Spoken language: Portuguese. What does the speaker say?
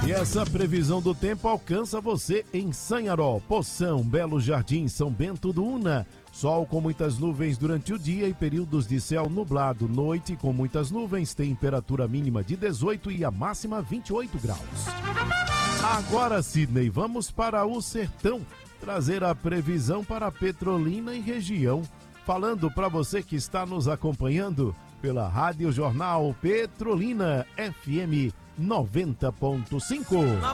E essa previsão do tempo alcança você em Sanharó, Poção, Belo Jardim, São Bento do Una. Sol com muitas nuvens durante o dia e períodos de céu nublado. Noite com muitas nuvens, temperatura mínima de 18 e a máxima 28 graus. Agora, Sidney, vamos para o sertão trazer a previsão para Petrolina e região. Falando para você que está nos acompanhando pela Rádio Jornal Petrolina FM 90.5.